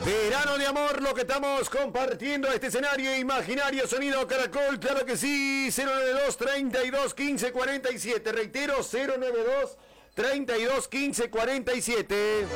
Verano de amor, lo que estamos compartiendo, este escenario imaginario, sonido Caracol, claro que sí, 092 32 15 47, reitero, 092 32 15 47.